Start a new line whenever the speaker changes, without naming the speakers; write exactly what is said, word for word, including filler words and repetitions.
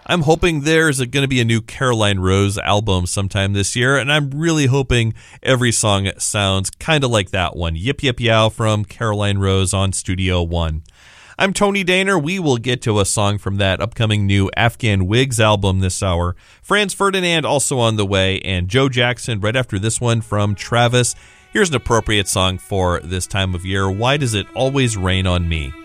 I'm hoping there's going to be a new Caroline Rose album sometime this year, and I'm really hoping every song sounds kind of like that one, Yip Yip Yow from Caroline Rose on Studio One. I'm Tony Daner. We will get to a song from that upcoming new Afghan Wigs album this hour. Franz Ferdinand also on the way, and Joe Jackson right after this one from Travis. Here's an appropriate song for this time of year, Why Does It Always Rain on Me?